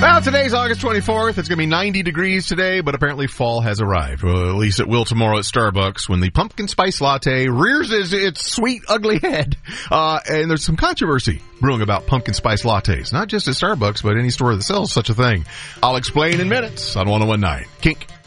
Well, today's August 24th. It's going to be 90 degrees today, but apparently fall has arrived. Well, at least it will tomorrow at Starbucks when the pumpkin spice latte rears its sweet, ugly head. And there's some controversy brewing about pumpkin spice lattes. Not just at Starbucks, but any store that sells such a thing. I'll explain in minutes on 101.9 Kink.